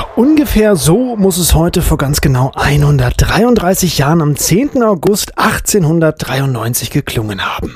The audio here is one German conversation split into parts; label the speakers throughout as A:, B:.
A: Ungefähr so muss es heute vor ganz genau 133 Jahren am 10. August 1893 geklungen haben.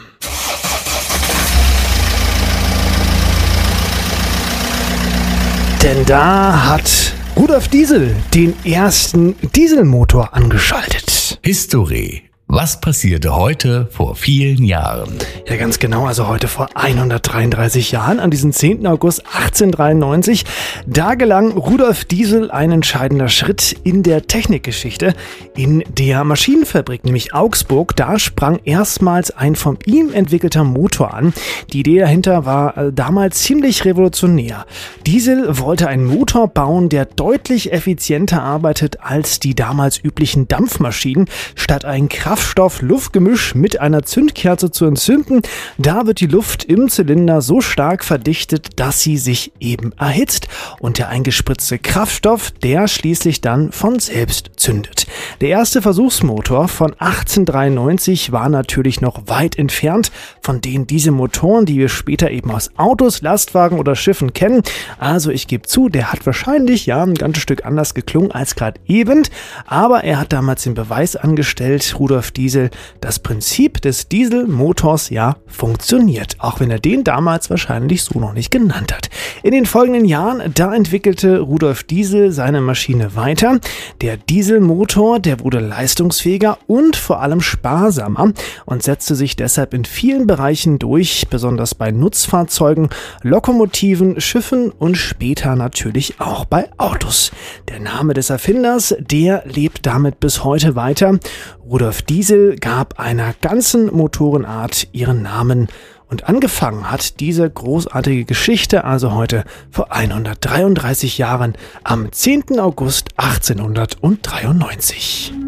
A: Denn da hat Rudolf Diesel den ersten Dieselmotor angeschaltet.
B: History. Was passierte heute vor vielen Jahren?
A: Ja, ganz genau, also heute vor 133 Jahren, an diesem 10. August 1893, da gelang Rudolf Diesel ein entscheidender Schritt in der Technikgeschichte. In der Maschinenfabrik, nämlich Augsburg, da sprang erstmals ein von ihm entwickelter Motor an. Die Idee dahinter war damals ziemlich revolutionär. Diesel wollte einen Motor bauen, der deutlich effizienter arbeitet als die damals üblichen Dampfmaschinen. Statt ein Kraftstoff-Luftgemisch mit einer Zündkerze zu entzünden, da wird die Luft im Zylinder so stark verdichtet, dass sie sich eben erhitzt und der eingespritzte Kraftstoff, der schließlich dann von selbst zündet. Der erste Versuchsmotor von 1893 war natürlich noch weit entfernt von den Dieselmotoren, die wir später eben aus Autos, Lastwagen oder Schiffen kennen. Also ich gebe zu, der hat wahrscheinlich ein ganzes Stück anders geklungen als gerade eben, aber er hat damals den Beweis angestellt, Rudolf Diesel, das Prinzip des Dieselmotors funktioniert, auch wenn er den damals wahrscheinlich so noch nicht genannt hat. In den folgenden Jahren, da entwickelte Rudolf Diesel seine Maschine weiter. Der Dieselmotor, der wurde leistungsfähiger und vor allem sparsamer und setzte sich deshalb in vielen Bereichen durch, besonders bei Nutzfahrzeugen, Lokomotiven, Schiffen und später natürlich auch bei Autos. Der Name des Erfinders, der lebt damit bis heute weiter. Rudolf Diesel gab einer ganzen Motorenart ihren Namen und angefangen hat diese großartige Geschichte also heute vor 133 Jahren am 10. August 1893.